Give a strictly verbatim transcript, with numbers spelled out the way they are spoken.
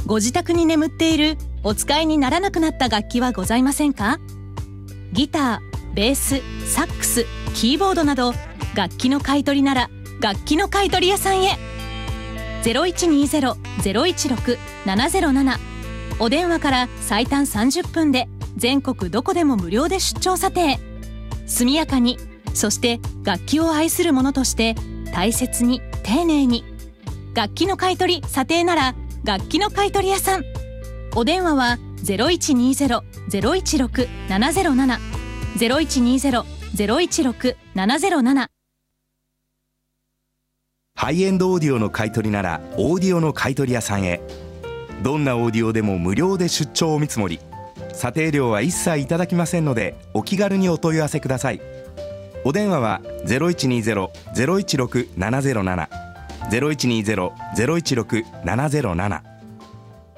ご自宅に眠っているお使いにならなくなった楽器はございませんか？ギター、ベース、サックス、キーボードなど楽器の買い取りなら楽器の買い取り屋さんへ。 ゼロいちにゼロ ゼロいちろく ななゼロなな お電話から最短さんじゅっぷんで全国どこでも無料で出張査定。速やかに、そして楽器を愛する者として大切に丁寧に。楽器の買い取り査定なら楽器の買い取り屋さん。お電話は ゼロいちにゼロ ゼロいちろく ななゼロなな ゼロいちにゼロ ゼロいちろく ななゼロなな。 ハイエンドオーディオの買い取りならオーディオの買い取り屋さんへ。どんなオーディオでも無料で出張お見積もり、査定料は一切いただきませんのでお気軽にお問い合わせください。お電話は ゼロいちにゼロ ゼロいちろく ななゼロなな ゼロいちにゼロ ゼロいちろく ななゼロなな。